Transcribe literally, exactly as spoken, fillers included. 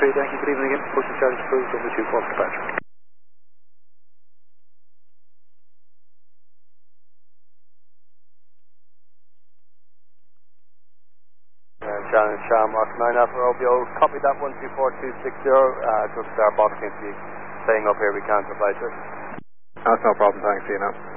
three, thank you, good evening again. Pushing charge approved, over two four departure. Uh, Challenge Shamrock nine Alpha Romeo, copy that one two four two six zero, uh, just our box seems to be staying up here, we can't reply to it. That's no problem, thanks, see you now.